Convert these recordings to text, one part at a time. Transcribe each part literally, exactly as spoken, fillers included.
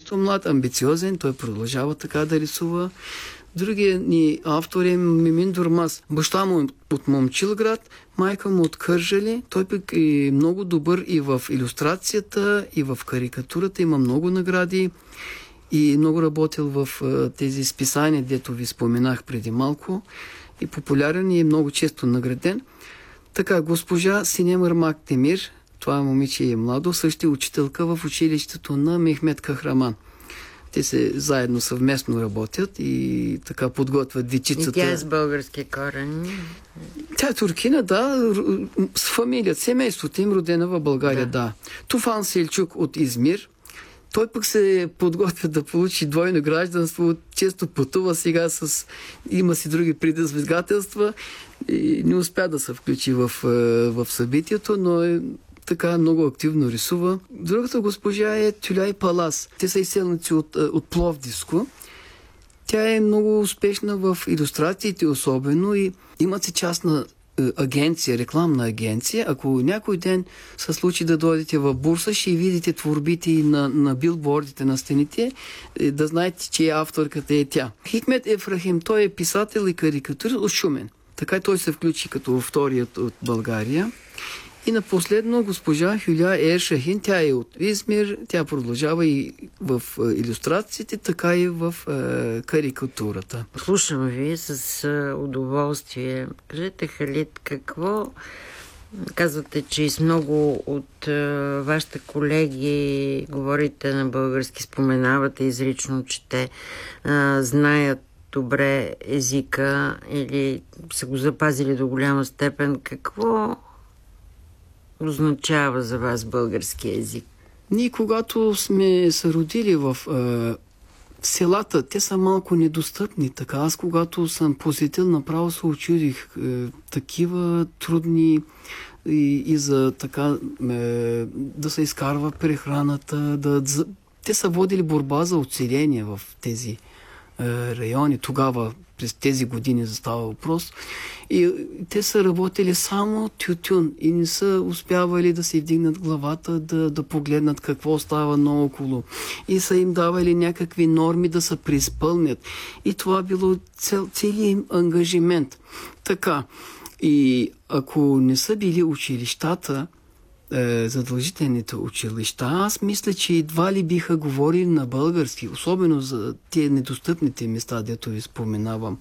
също млад, амбициозен, той продължава така да рисува. Другия ни автор е Мимин Дурмас. Баща му от Момчилград, майка му от Кърджали. Той пък е много добър и в илюстрацията, и в карикатурата. Има много награди и много работил в тези списания, дето ви споменах преди малко. И популярен и е много често награден. Така, госпожа Синемър Мактемир, това момиче е младо, също е учителка в училището на Мехмед Кахраман. Те се заедно съвместно работят и така подготвят дечицата. И тя е с български корени. Тя е туркина, да, с фамилия, семейството им родена в България, да. да. Туфан Селчук от Измир. Той пък се подготвя да получи двойно гражданство, често пътува сега с... Има си други предизвикателства и не успя да се включи в, в събитието, но е така много активно рисува. Другата госпожа е Тюляй Палас. Те са изселници от, от Пловдивско. Тя е много успешна в илюстрациите особено и имат си частна агенция, рекламна агенция. Ако някой ден се случи да дойдете в Бурса, ще видите творбите на, на билбордите на стените, да знаете, че авторката е тя. Хикмет Ефрахим, той е писател и карикатурист от Шумен. Така той се включи като вторият от България. И на последно госпожа Хюля Ершахин, тя е от Измир, тя продължава и в илюстрациите, така и в е, карикатурата. Слушам ви с е, удоволствие. Кажете, Халид, какво казвате, че и с много от е, вашите колеги говорите на български, споменавате изрично, че те е, знаят добре езика или са го запазили до голяма степен. Какво означава за вас български език? Ние, когато сме се родили в е, селата, те са малко недостъпни. Така, аз когато съм посетил, направо се очудих. Е, такива трудни и, и за така е, да се изкарва прехраната. Да, да, те са водили борба за оцеление в тези е, райони. Тогава, през тези години застава въпрос. И те са работили само тютюн и не са успявали да се вдигнат главата, да, да погледнат какво става наоколо. И са им давали някакви норми да се преизпълнят. И това било цел, целият им ангажимент. Така. И ако не са били училищата, е, задължителните училища, аз мисля, че едва ли биха говорили на български, особено за тези недостъпните места, дето ви споменавам.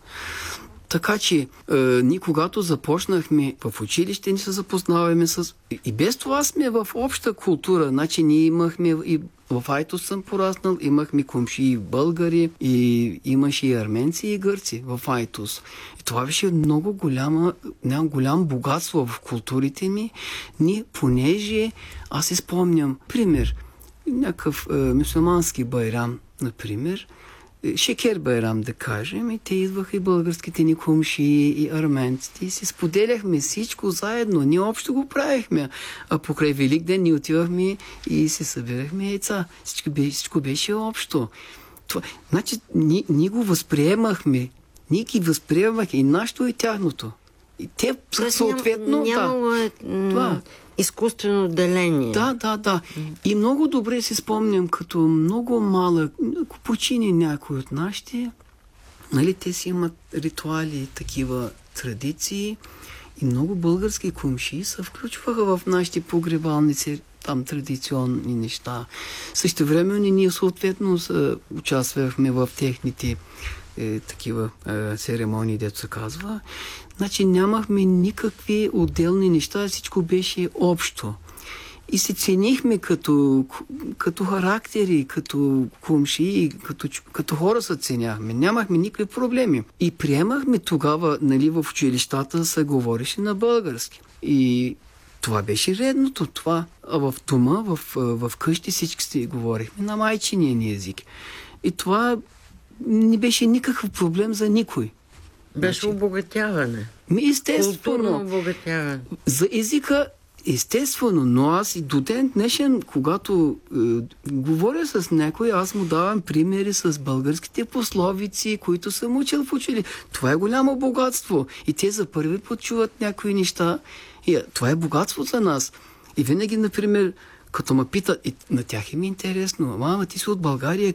Така че е, ние когато започнахме в училище, ни се запознаваме с... И без това сме в обща култура. Значи ние имахме... И в Айтос съм пораснал, имахме комшии българи, и имаше и арменци и гърци в Айтос. И това беше много голяма, голям богатство в културите ми. Ние, понеже аз си спомням, пример, някакъв е, мюсюлмански байрам, например, Шекер байрам, да кажем, и те идваха и българските ни комшии, и арменците, и си споделяхме всичко заедно. Ние общо го правихме. А покрай Великден ние отивахме и си събирахме яйца. Всичко беше, всичко беше общо. Това, значи, ние, ние го възприемахме. Ние ги възприемахме и нашето, и тяхното. И те съответно... Нямало да, е това. Изкуствено отделение. Да, да, да. И много добре си спомням, като много малък, ако почини някой от нашите, нали, те си имат ритуали, такива традиции и много български комшии се включваха в нашите погребалници, там традиционни неща. Също време ние съответно участвахме в техните е, такива е, церемонии, дето се казва. Значи нямахме никакви отделни неща, всичко беше общо. И се ценихме като, като характери, като комшии, като, като хора се ценяхме. Нямахме никакви проблеми. И приемахме тогава, нали, в училищата се говореше на български. И това беше редното. Това. А в дома, в, в къщи всички си говорихме на майчиния ни език. И това не беше никакъв проблем за никой. Беше значи, обогатяване. Ми естествено. Културно обогатяване. За езика естествено, но аз и до ден днешен, когато е, говоря с някой, аз му давам примери с българските пословици, които съм учил в учили. Това е голямо богатство. И те за първи път чуват някои неща. И, това е богатство за нас. И винаги, например, като ме питат, и на тях им е интересно, мама, ти си от България,